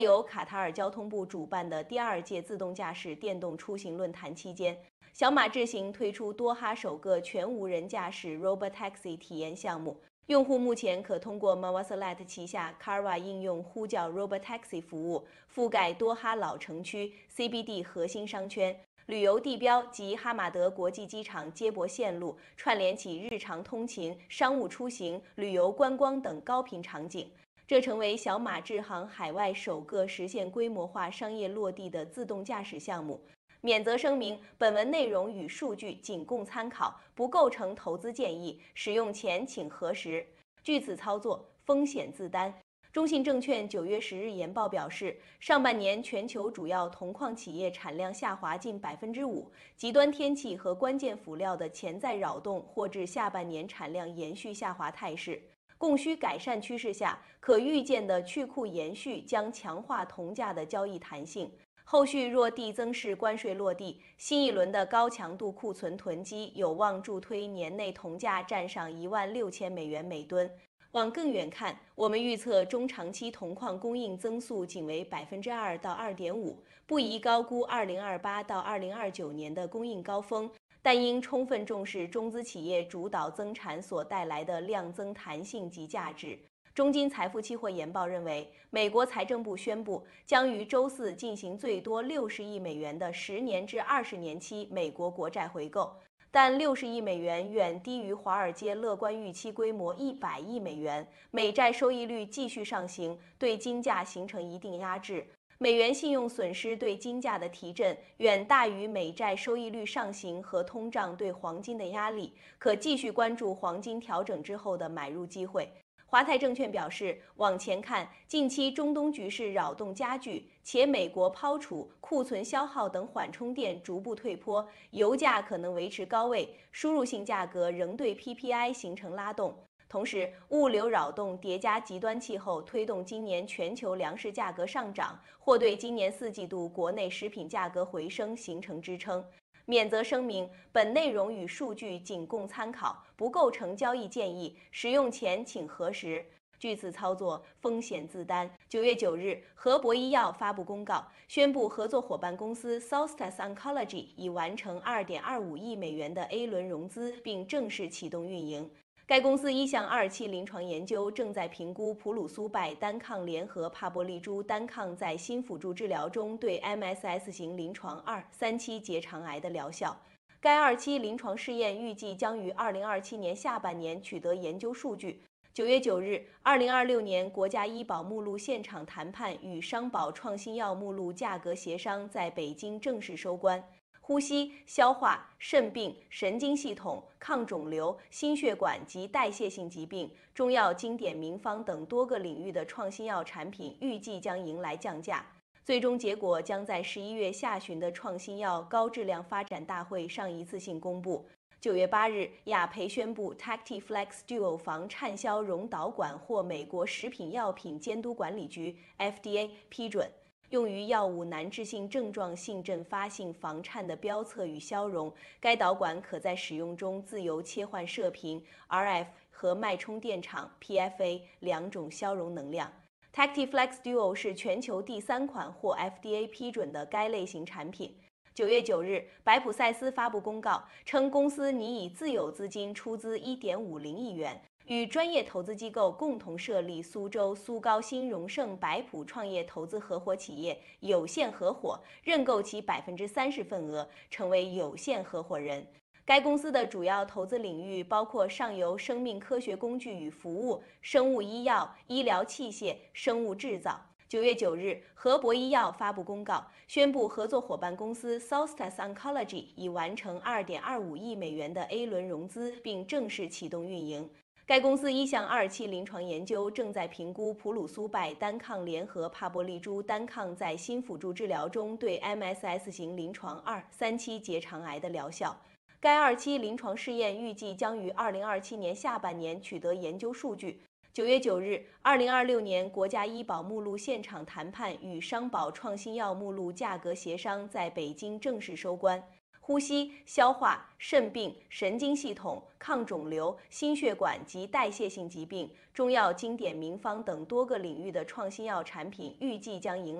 由卡塔尔交通部主办的第2届自动驾驶电动出行论坛期间，小马智行推出多哈首个全无人驾驶 Robotaxi 体验项目。用户目前可通过 Mawassalat 旗下 Carva 应用呼叫 Robotaxi 服务，覆盖多哈老城区、CBD 核心商圈、旅游地标及哈马德国际机场接驳线路，串联起日常通勤、商务出行、旅游观光等高频场景。这成为小马智行海外首个实现规模化商业落地的自动驾驶项目。免责声明：本文内容与数据仅供参考，不构成投资建议，使用前请核实。据此操作，风险自担。中信证券9月10日研报表示，上半年全球主要铜矿企业产量下滑近5%，极端天气和关键辅料的潜在扰动或致下半年产量延续下滑态势。供需改善趋势下，可预见的去库延续将强化铜价的交易弹性。后续若递增式关税落地，新一轮的高强度库存囤积有望助推年内铜价站上$16,000每吨。往更远看，我们预测中长期铜矿供应增速仅为2%到2.5%，不宜高估2028到2029年的供应高峰。但应充分重视中资企业主导增产所带来的量增弹性及价值。中金财富期货研报认为，美国财政部宣布将于周四进行最多$60亿的10年至20年期美国国债回购，但$60亿远低于华尔街乐观预期规模$100亿，美债收益率继续上行，对金价形成一定压制。美元信用损失对金价的提振远大于美债收益率上行和通胀对黄金的压力，可继续关注黄金调整之后的买入机会。华泰证券表示，往前看，近期中东局势扰动加剧，且美国抛储、库存消耗等缓冲垫逐步退坡，油价可能维持高位，输入性价格仍对 PPI 形成拉动。同时，物流扰动叠加极端气候，推动今年全球粮食价格上涨，或对今年4季度国内食品价格回升形成支撑。免责声明：本内容与数据仅供参考，不构成交易建议，使用前请核实。据此操作，风险自担。9月9日，和博医药发布公告，宣布合作伙伴公司 Solstice Oncology 已完成$2.25亿的 A 轮融资，并正式启动运营。该公司1项2期临床研究正在评估普鲁苏拜单抗联合帕波利珠单抗在新辅助治疗中对 MSS 型临床2、3期结肠癌的疗效。该2期临床试验预计将于2027年下半年取得研究数据。9月9日，2026年国家医保目录现场谈判与商保创新药目录价格协商在北京正式收官。呼吸、消化、肾病、神经系统、抗肿瘤、心血管及代谢性疾病、中药经典名方等多个领域的创新药产品预计将迎来降价。最终结果将在11月下旬的创新药高质量发展大会上一次性公布。9月8日，雅培宣布 TactiFlex Duo 防颤消溶导管获美国食品药品监督管理局 FDA 批准。用于药物难治性症状性阵发性防颤的标测与消融，该导管可在使用中自由切换射频、RF 和脉冲电场 PFA 两种消融能量。TactiFlex Duo 是全球第3款获 FDA 批准的该类型产品。9月9日，白普赛斯发布公告称，公司拟以自有资金出资$1.50亿，与专业投资机构共同设立苏州苏高新荣盛白普创业投资合伙企业有限合伙，认购其30%份额，成为有限合伙人。该公司的主要投资领域包括上游生命科学工具与服务、生物医药、医疗器械、生物制造。9月9日，和博医药发布公告，宣布合作伙伴公司 Solstice Oncology 已完成$2.25亿的 A 轮融资，并正式启动运营。该公司1项2期临床研究正在评估普鲁苏拜单抗联合帕波利珠单抗在新辅助治疗中对 MSS 型临床2、3期结肠癌的疗效。该2期临床试验预计将于2027年下半年取得研究数据。9月9日，2026年国家医保目录现场谈判与商保创新药目录价格协商在北京正式收官。 呼吸、消化、肾病、神经系统、抗肿瘤、心血管及代谢性疾病、中药经典名方等多个领域的创新药产品，预计将迎来